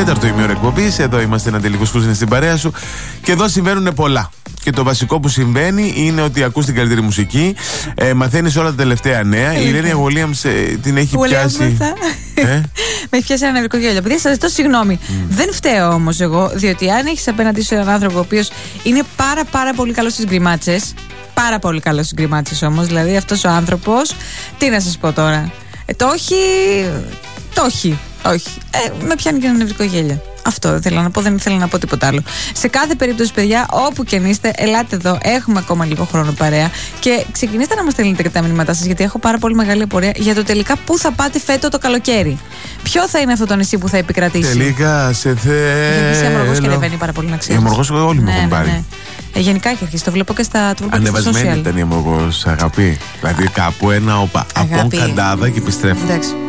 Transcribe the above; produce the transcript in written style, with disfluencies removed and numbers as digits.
Τέταρτο ημίωρο εκπομπής. Εδώ είμαστε, ένα τελικό σκούζινε στην παρέα σου. Και εδώ συμβαίνουν πολλά. Και το βασικό που συμβαίνει είναι ότι ακούς την καλύτερη μουσική, μαθαίνεις όλα τα τελευταία νέα. Η Irene Williams την έχει πιάσει. Με έχει πιάσει ένα νευρικό γέλιο. Παιδιά, σας ζητώ συγγνώμη. Δεν φταίω όμως εγώ, διότι αν έχεις απέναντί σου έναν άνθρωπο ο οποίος είναι πάρα πολύ καλός στις γκριμάτσες. Πάρα πολύ καλός στις γκριμάτσες όμως. Δηλαδή αυτός ο άνθρωπος, τι να σας πω τώρα. Το έχει. Όχι. Με πιάνει και ένα νευρικό γέλιο. Αυτό δεν ήθελα να πω, δεν ήθελα να πω τίποτα άλλο. Σε κάθε περίπτωση, παιδιά, όπου και αν είστε, ελάτε εδώ. Έχουμε ακόμα λίγο χρόνο παρέα. Και ξεκινήστε να μας στέλνετε και τα μηνύματά σας, γιατί έχω πάρα πολύ μεγάλη απορία για το τελικά πού θα πάτε φέτο το καλοκαίρι. Ποιο θα είναι αυτό το νησί που θα επικρατήσει. Τελικά σε θέλω. Γιατί σε Αμοργός και ανεβαίνει πάρα πολύ, να ξέρεις. Η Αμοργός όλοι μου έχουν πάρει. Γενικά έχει αρχίσει. Το βλέπω και στα social. Ανεβασμένη ήταν η Αμοργός, αγαπή. Δηλαδή κάπου ένα οπα. Από Καντάδα και επιστρέφω. Εντάξει.